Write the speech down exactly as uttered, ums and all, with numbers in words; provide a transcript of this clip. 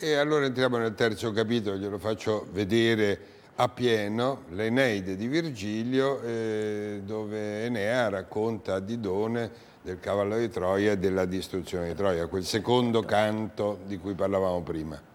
E allora entriamo nel terzo capitolo, glielo faccio vedere a pieno, l'Eneide di Virgilio, eh, dove Enea racconta a Didone del cavallo di Troia e della distruzione di Troia, quel secondo canto di cui parlavamo prima.